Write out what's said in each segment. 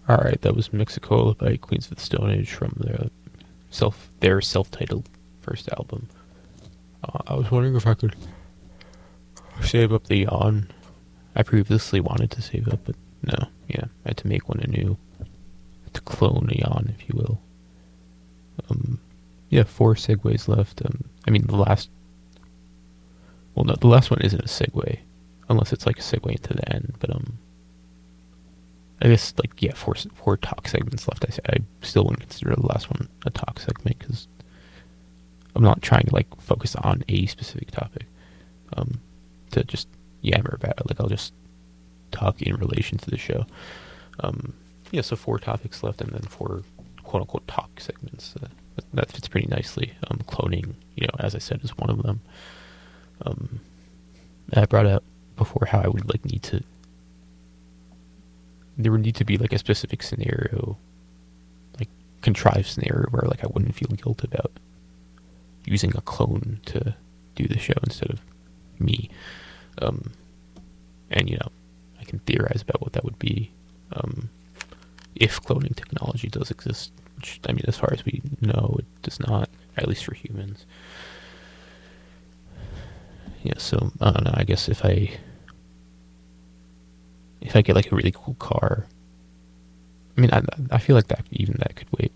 Alright, that was Mexicola by Queens of the Stone Age from their self-titled first album. I was wondering if I could save up the yawn. I previously wanted to save up, but no. Yeah, I had to make one anew. To clone a yawn, if you will. Yeah, 4 segues left. I mean, the last... Well, no, the last one isn't a segue. Unless it's like a segue into the end, but I guess, like, yeah, four talk segments left. I still wouldn't consider the last one a talk segment, because I'm not trying to, like, focus on a specific topic, to just yammer about it. Like, I'll just talk in relation to the show. Yeah, so 4 topics left, and then 4 quote-unquote talk segments. That fits pretty nicely. Cloning, as I said, is one of them. I brought up before how I would, like, there would need to be, like, a specific scenario, like, contrived scenario where, like, I wouldn't feel guilt about using a clone to do the show instead of me. And, I can theorize about what that would be, if cloning technology does exist, which, I mean, as far as we know, it does not, at least for humans. Yeah, so, I don't know, I guess if I get, like, a really cool car, I mean, I feel like that could wait.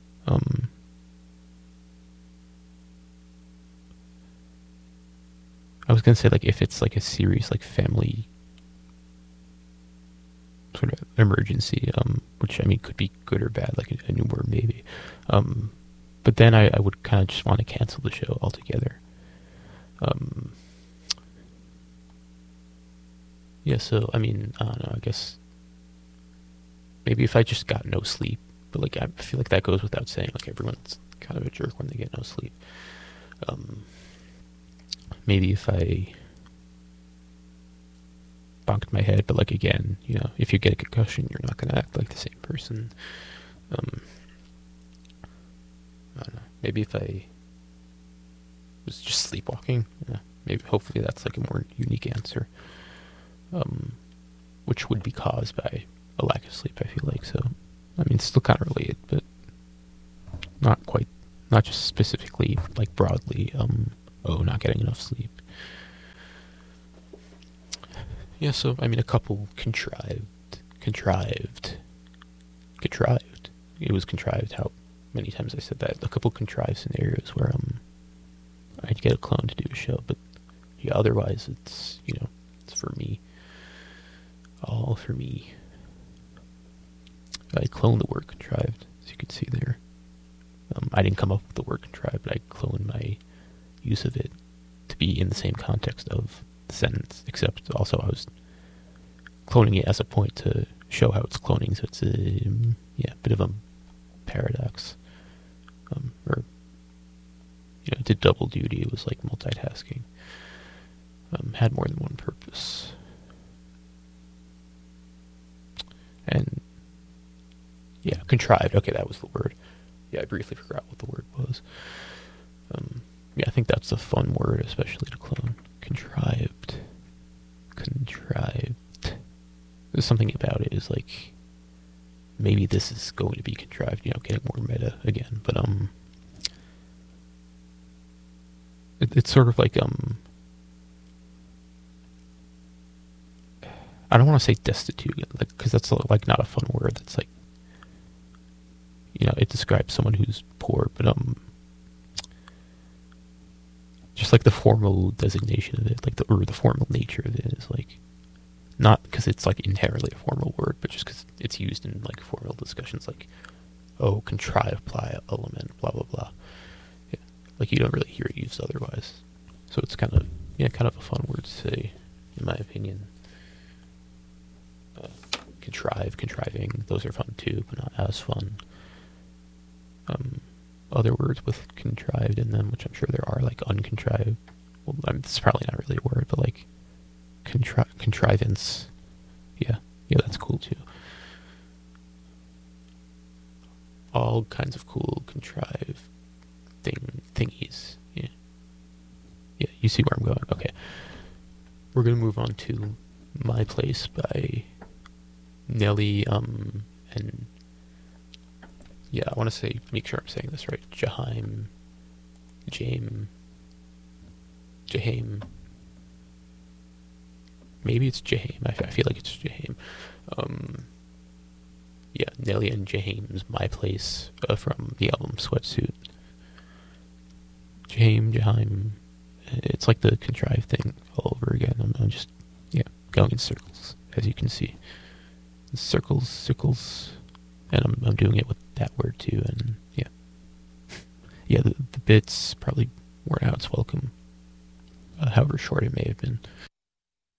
I was gonna say, like, if it's, like, a serious, like, family sort of emergency, which, I mean, could be good or bad, like a newborn baby. But then I would kind of just want to cancel the show altogether. Yeah, so, I mean, I don't know, I guess maybe if I just got no sleep, but, like, I feel like that goes without saying, like, everyone's kind of a jerk when they get no sleep. Maybe if I bonked my head, but, like, again, if you get a concussion, you're not going to act like the same person. I don't know, maybe if I was just sleepwalking, maybe, hopefully that's, like, a more unique answer. Which would be caused by a lack of sleep, I feel like. So, I mean, it's still kind of related, but not just specifically, like, broadly, not getting enough sleep. Yeah, so, I mean, a couple contrived. It was contrived how many times I said that. A couple contrived scenarios where, I'd get a clone to do a show, but, yeah, otherwise it's, it's for me. All for me. I cloned the word contrived, as you can see there. I didn't come up with the word contrived, but I cloned my use of it to be in the same context of the sentence, except also I was cloning it as a point to show how it's cloning, so it's a bit of a paradox. Or, it did double duty, it was like multitasking. Had more than one purpose. And, yeah, contrived. Okay, that was the word. Yeah, I briefly forgot what the word was. Yeah, I think that's a fun word, especially to clone. Contrived. There's something about it is like, maybe this is going to be contrived, getting more meta again. But, it's sort of like, I don't want to say destitute, like, because that's, like, not a fun word. That's like, it describes someone who's poor, but just like the formal designation of it, like the formal nature of it is like, not because it's, like, inherently a formal word, but just because it's used in, like, formal discussions, like, oh, contrived by element, blah blah blah. Yeah, like, you don't really hear it used otherwise, so it's kind of a fun word to say, in my opinion. Contriving, those are fun too, but not as fun. Other words with contrived in them, which I'm sure there are, like uncontrived. Well, it's probably not really a word, but, like, contrivance. Yeah, that's cool too. All kinds of cool contrived thingies. Yeah, you see where I'm going. Okay, we're gonna move on to My Place by Nelly and yeah, I want to say, make sure I'm saying this right. Jaheim, Jaheim. Maybe it's Jaheim. I feel like it's Jaheim. Yeah, Nelly and Jaheim's My Place from the album Sweatsuit. Jaheim. It's like the contrived thing all over again. I'm just, yeah, going in circles, as you can see. Circles. And I'm doing it with that word too, and yeah. Yeah, the bits probably weren't out its welcome, however short it may have been.